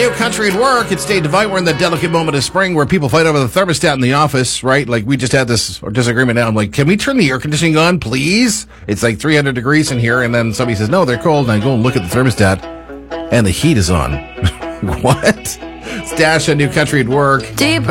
New Country at Work. It's Dave Devine. We're in the delicate moment of spring where people fight over the thermostat in the office, right? Like, we just had this disagreement now. I'm like, can we turn the air conditioning on, please? It's like 300 degrees in here. And then somebody says, no, they're cold. And I go and look at the thermostat, and the heat is on. What? It's Dash on New Country at Work. Deep